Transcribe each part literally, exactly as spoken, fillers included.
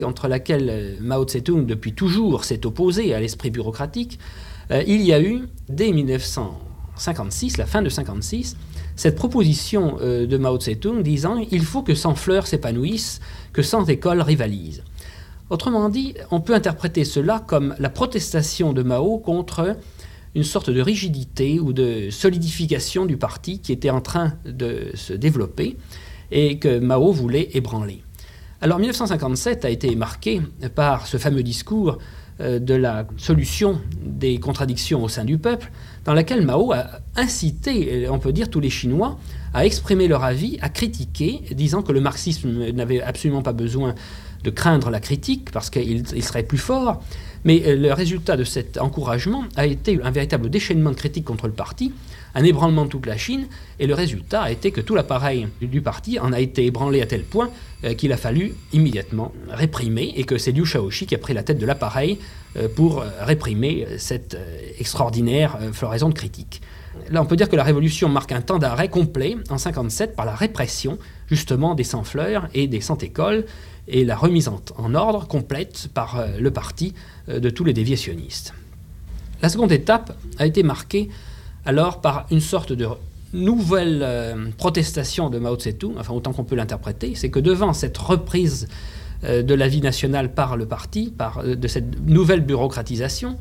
entre laquelle Mao Tse-tung depuis toujours s'est opposé à l'esprit bureaucratique, euh, il y a eu, dès mille neuf cent cinquante-six, la fin de cinquante-six, cette proposition euh, de Mao Tse-tung disant « il faut que cent fleurs s'épanouissent, que cent écoles rivalisent ». Autrement dit, on peut interpréter cela comme la protestation de Mao contre une sorte de rigidité ou de solidification du parti qui était en train de se développer et que Mao voulait ébranler. Alors mille neuf cent cinquante-sept a été marqué par ce fameux discours euh, de la solution des contradictions au sein du peuple, dans laquelle Mao a incité, on peut dire, tous les Chinois à exprimer leur avis, à critiquer, disant que le marxisme n'avait absolument pas besoin de craindre la critique parce qu'il il serait plus fort. Mais euh, le résultat de cet encouragement a été un véritable déchaînement de critiques contre le parti, un ébranlement de toute la Chine, et le résultat a été que tout l'appareil du parti en a été ébranlé à tel point euh, qu'il a fallu immédiatement réprimer, et que c'est Liu Shaoqi qui a pris la tête de l'appareil euh, pour euh, réprimer cette euh, extraordinaire euh, floraison de critiques. Là, on peut dire que la Révolution marque un temps d'arrêt complet en cinquante-sept par la répression, justement, des cent fleurs et des cent écoles, et la remise en, en ordre complète par euh, le parti euh, de tous les déviationnistes. La seconde étape a été marquée alors par une sorte de nouvelle euh, protestation de Mao Tse-tung, enfin autant qu'on peut l'interpréter, c'est que devant cette reprise euh, de la vie nationale par le parti, par, euh, de cette nouvelle bureaucratisation,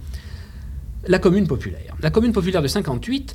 la Commune populaire. La Commune populaire de cinquante-huit,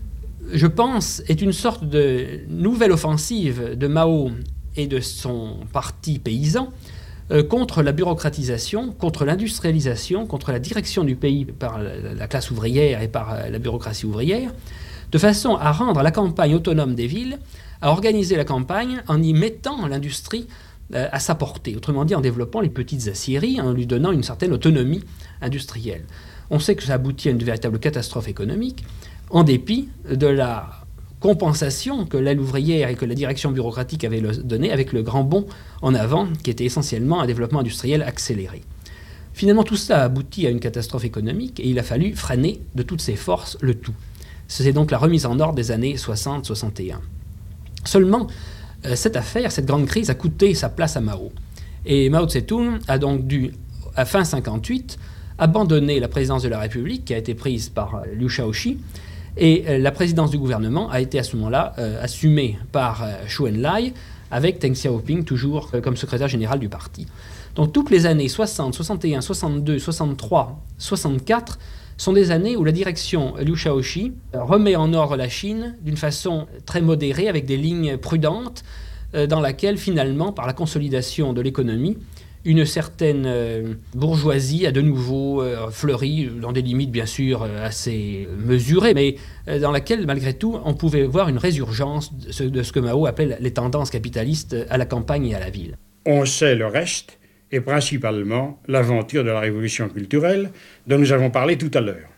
je pense, est une sorte de nouvelle offensive de Mao et de son parti paysan euh, contre la bureaucratisation, contre l'industrialisation, contre la direction du pays par la, la classe ouvrière et par euh, la bureaucratie ouvrière, de façon à rendre la campagne autonome des villes, à organiser la campagne en y mettant l'industrie euh, à sa portée, autrement dit en développant les petites aciéries, en lui donnant une certaine autonomie industrielle. On sait que ça aboutit à une véritable catastrophe économique, en dépit de la compensation que l'aile ouvrière et que la direction bureaucratique avaient donné avec le grand bond en avant, qui était essentiellement un développement industriel accéléré. Finalement, tout cela a abouti à une catastrophe économique et il a fallu freiner de toutes ses forces le tout. C'est donc la remise en ordre des années soixante soixante et un. Seulement, euh, cette affaire, cette grande crise a coûté sa place à Mao. Et Mao Tse-tung a donc dû, à fin cinquante-huit, abandonner la présidence de la République qui a été prise par euh, Liu Shaoqi. Et euh, la présidence du gouvernement a été à ce moment-là euh, assumée par euh, Zhou Enlai, avec Deng Xiaoping toujours euh, comme secrétaire général du parti. Donc toutes les années soixante, soixante et un, soixante-deux, soixante-trois, soixante-quatre sont des années où la direction Liu Shaoqi remet en ordre la Chine d'une façon très modérée, avec des lignes prudentes, euh, dans laquelle finalement, par la consolidation de l'économie, une certaine euh, bourgeoisie a de nouveau euh, fleuri, dans des limites bien sûr euh, assez mesurées, mais euh, dans laquelle malgré tout on pouvait voir une résurgence de ce, de ce que Mao appelait les tendances capitalistes à la campagne et à la ville. On sait le reste, et principalement l'aventure de la révolution culturelle dont nous avons parlé tout à l'heure.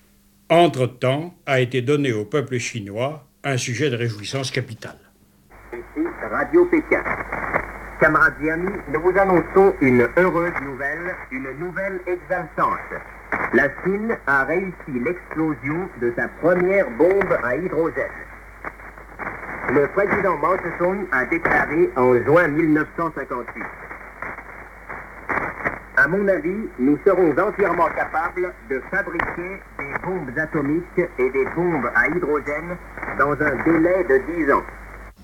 Entre-temps a été donné au peuple chinois un sujet de réjouissance capitale. Ici Radio Pékin. Camarades et amis, nous vous annonçons une heureuse nouvelle, une nouvelle exaltante. La Chine a réussi l'explosion de sa première bombe à hydrogène. Le président Mao Tse-tung a déclaré en juin mille neuf cent cinquante-huit. À mon avis, nous serons entièrement capables de fabriquer des bombes atomiques et des bombes à hydrogène dans un délai de dix ans.